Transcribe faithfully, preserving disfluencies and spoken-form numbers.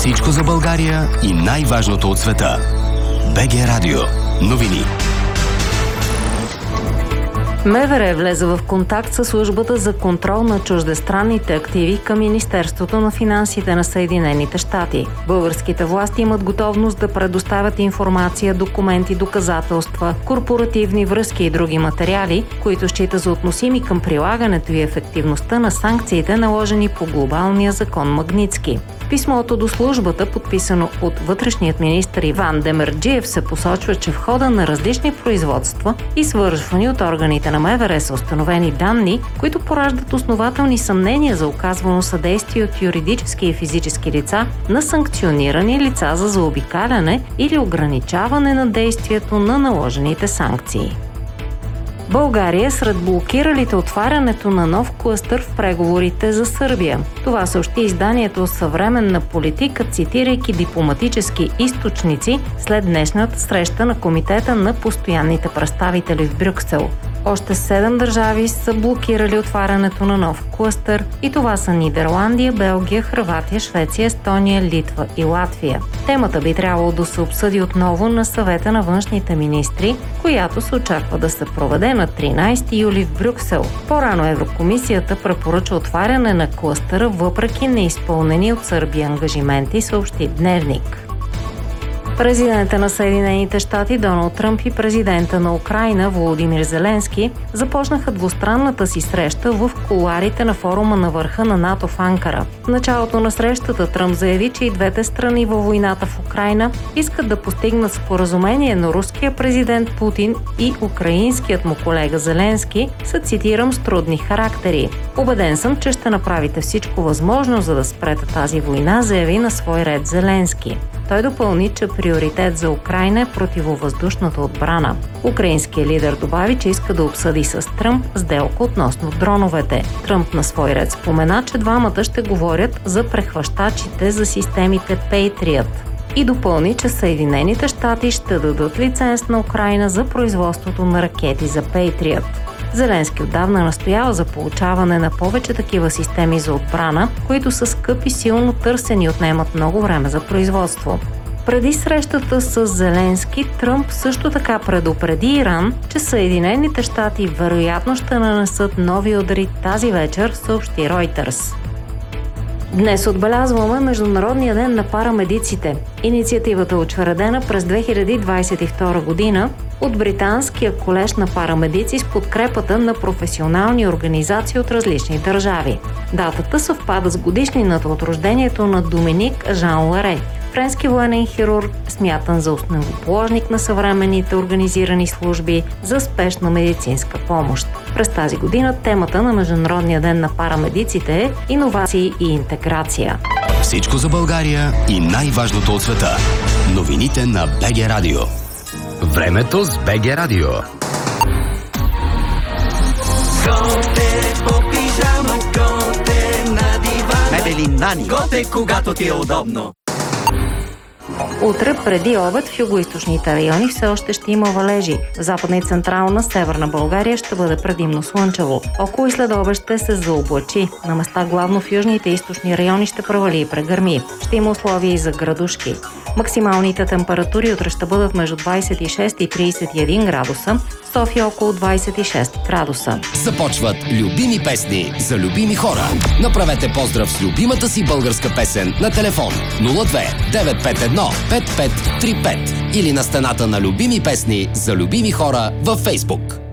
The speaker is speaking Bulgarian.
Всичко за България и най-важното от света. БГ Радио. Новини. МВР влезе в контакт с службата за контрол на чуждестранните активи към Министерството на финансите на Съединените щати. Българските власти имат готовност да предоставят информация, документи, доказателства, корпоративни връзки и други материали, които счита за относими към прилагането и ефективността на санкциите, наложени по глобалния закон Магнитски. В писмото до службата, подписано от вътрешният министър Иван Демерджиев, се посочва, че в хода на различни производства, извършвани от органите на МВР, са установени данни, които пораждат основателни съмнения за оказвано съдействие от юридически и физически лица на санкционирани лица за заобикаляне или ограничаване на действието на наложените санкции. България е сред блокиралите отварянето на нов клъстър в преговорите за Сърбия. Това съобщи изданието Съвременна политика, цитирайки дипломатически източници след днешната среща на Комитета на постоянните представители в Брюксел. Още седем държави са блокирали отварянето на нов клъстър и това са Нидерландия, Белгия, Хърватия, Швеция, Естония, Литва и Латвия. Темата би трябвало да се обсъди отново на съвета на външните министри, която се очаква да се проведе на тринайсети юли в Брюксел. По-рано Еврокомисията препоръча отваряне на клъстъра въпреки неизпълнени от Сърбия ангажименти, съобщи Дневник. Президентът на Съединените щати Доналд Тръмп и президента на Украйна Володимир Зеленски започнаха двустранната си среща в кулоарите на форума на върха на НАТО в Анкара. В началото на срещата Тръмп заяви, че и двете страни във войната в Украйна искат да постигнат споразумение, но руският президент Путин и украинският му колега Зеленски са, цитирам, с трудни характери. Убеден съм, че ще направите всичко възможно, за да спрете тази война, заяви на свой ред Зеленски. Той допълни, че приоритет за Украйна е противовъздушната отбрана. Украинският лидер добави, че иска да обсъди с Тръмп сделка относно дроновете. Тръмп на свой ред спомена, че двамата ще говорят за прехващачите за системите Patriot и допълни, че Съединените щати ще дадат лиценз на Украйна за производството на ракети за Patriot. Зеленски отдавна настоява за получаване на повече такива системи за отбрана, които са скъпи, силно търсени и отнемат много време за производство. Преди срещата с Зеленски, Тръмп също така предупреди Иран, че Съединените щати вероятно ще нанесат нови удари тази вечер, съобщи Reuters. Днес отбелязваме Международния ден на парамедиците. Инициативата е учредена през две хиляди двайсет и втора година от Британския колеж на парамедици с подкрепата на професионални организации от различни държави. Датата съвпада с годишнината от рождението на Доминик Жан Ларе, френски военен хирург, смятан за основоположник на съвременните организирани служби за спешна медицинска помощ. През тази година темата на Международния ден на парамедиците е иновации и интеграция. Всичко за България и най-важното от света. Новините на БГ Радио. Времето с БГ Радио. Готе по пижама, готе на дивана. Мебели Нани. Готе, когато ти е удобно. Утре преди обед в югоизточните райони все още ще има валежи. В западна и централна северна България ще бъде предимно слънчево. Около и след обед ще се заоблачи. На места главно в южните и източни райони ще провали и прегърми. Ще има условия и за градушки. Максималните температури утре ще бъдат между двайсет и шест и трийсет и един градуса, в София около двайсет и шест градуса. Започват любими песни за любими хора. Направете поздрав с любимата си българска песен на телефон нула две девет пет едно пет пет три пет или на стената на любими песни за любими хора във Фейсбук.